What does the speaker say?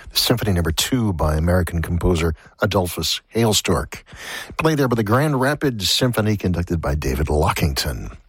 Symphony No. 2 by American composer Adolphus Hailstork. Played there by the Grand Rapids Symphony conducted by David Lockington.